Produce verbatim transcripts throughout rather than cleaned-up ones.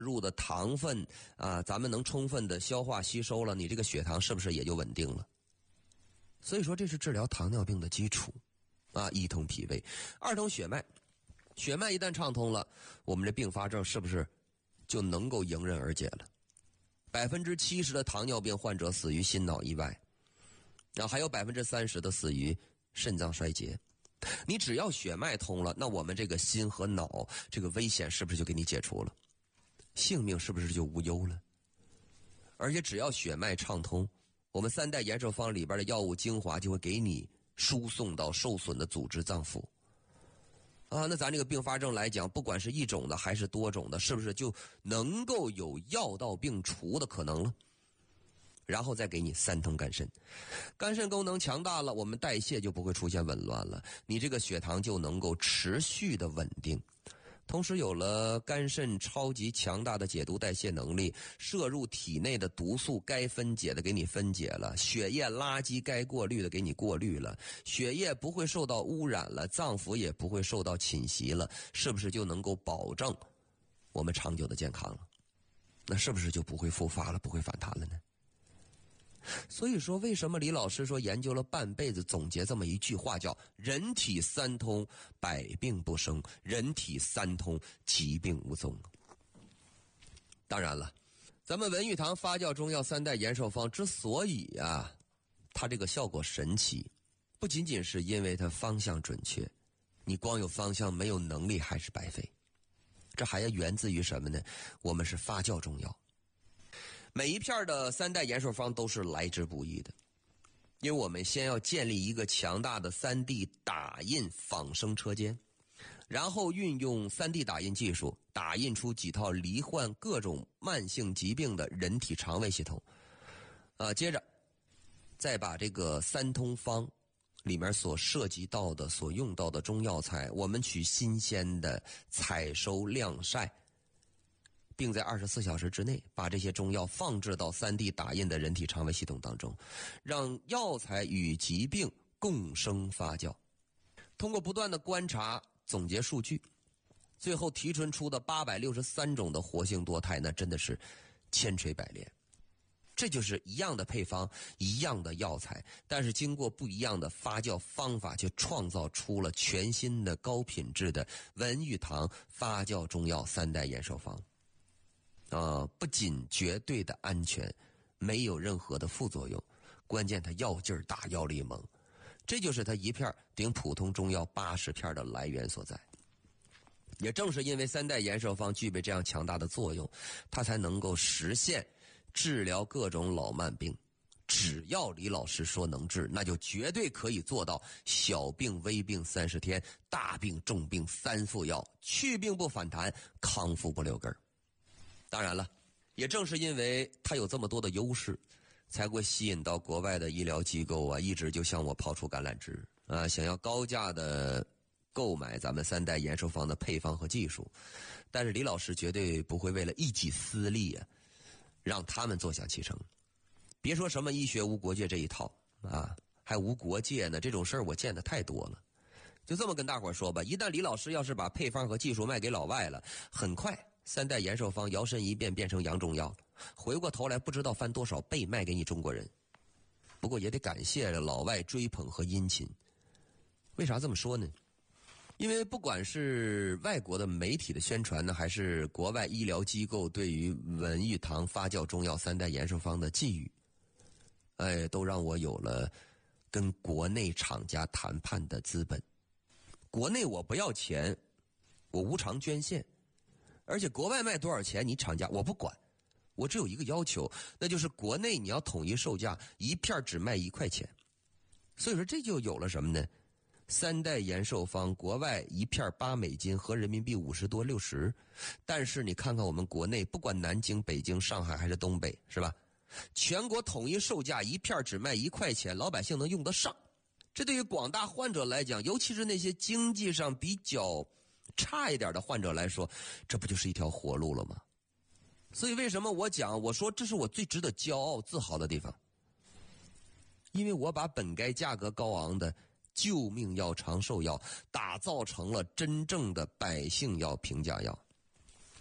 入的糖分啊，咱们能充分的消化吸收了，你这个血糖是不是也就稳定了？所以说这是治疗糖尿病的基础啊。一通脾胃，二通血脉，血脉一旦畅通了，我们这并发症是不是就能够迎刃而解了？百分之七十的糖尿病患者死于心脑意外，然后还有百分之三十的死于肾脏衰竭。你只要血脉通了，那我们这个心和脑这个危险是不是就给你解除了？性命是不是就无忧了？而且只要血脉畅通，我们三代延寿方里边的药物精华就会给你输送到受损的组织脏腑啊。那咱这个并发症来讲，不管是一种的还是多种的，是不是就能够有药到病除的可能了？然后再给你三通肝肾，肝肾功能强大了，我们代谢就不会出现紊乱了，你这个血糖就能够持续的稳定。同时有了肝肾超级强大的解毒代谢能力，摄入体内的毒素该分解的给你分解了，血液垃圾该过滤的给你过滤了，血液不会受到污染了，脏腑也不会受到侵袭了，是不是就能够保证我们长久的健康了？那是不是就不会复发了，不会反弹了呢？所以说为什么李老师说研究了半辈子总结这么一句话，叫人体三通百病不生，人体三通疾病无踪。当然了，咱们文玉堂发酵中药三代延寿方之所以啊它这个效果神奇，不仅仅是因为它方向准确，你光有方向没有能力还是白费，这还要源自于什么呢？我们是发酵中药，每一片的三代延寿方都是来之不易的，因为我们先要建立一个强大的 三 D 打印仿生车间，然后运用 三 D 打印技术打印出几套罹患各种慢性疾病的人体肠胃系统，啊，接着再把这个三通方里面所涉及到的所用到的中药材，我们取新鲜的采收晾晒，并在二十四小时之内把这些中药放置到 三 D 打印的人体肠胃系统当中，让药材与疾病共生发酵。通过不断的观察总结数据，最后提纯出的八百六十三种的活性多肽，那真的是千锤百炼。这就是一样的配方，一样的药材，但是经过不一样的发酵方法，却创造出了全新的高品质的文玉堂发酵中药三代延寿方。啊，不仅绝对的安全，没有任何的副作用，关键它药劲儿大，药力猛，这就是它一片顶普通中药八十片的来源所在。也正是因为三代延寿方具备这样强大的作用，它才能够实现治疗各种老慢病。只要李老师说能治，那就绝对可以做到小病微病三十天，大病重病三副药，去病不反弹，康复不留根儿。当然了，也正是因为它有这么多的优势，才会吸引到国外的医疗机构啊，一直就向我抛出橄榄枝啊，想要高价的购买咱们三代延寿方的配方和技术。但是李老师绝对不会为了一己私利啊，让他们坐享其成。别说什么医学无国界这一套啊，还无国界呢，这种事儿我见得太多了。就这么跟大伙说吧，一旦李老师要是把配方和技术卖给老外了，很快三代延寿方摇身一变变成洋中药，回过头来不知道翻多少倍卖给你中国人。不过也得感谢老外追捧和殷勤。为啥这么说呢？因为不管是外国的媒体的宣传呢，还是国外医疗机构对于文玉堂发酵中药三代延寿方的寄语，哎，都让我有了跟国内厂家谈判的资本。国内我不要钱，我无偿捐献，而且国外卖多少钱你厂家我不管，我只有一个要求，那就是国内你要统一售价，一片只卖一块钱。所以说这就有了什么呢？三代延寿方国外一片八美金，合人民币五十多六十，但是你看看我们国内，不管南京、北京、上海还是东北，是吧？全国统一售价一片只卖一块钱，老百姓能用得上。这对于广大患者来讲，尤其是那些经济上比较差一点的患者来说，这不就是一条活路了吗？所以为什么我讲，我说这是我最值得骄傲自豪的地方，因为我把本该价格高昂的救命药、长寿药打造成了真正的百姓药、平价药。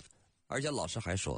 而且老师还说